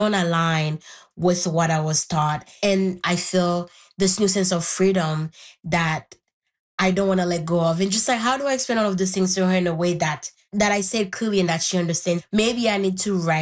don't align with what I was taught. And I feel this new sense of freedom that I don't want to let go of. And just like, how do I explain all of these things to her in a way that I say it clearly and that she understands? Maybe I need to write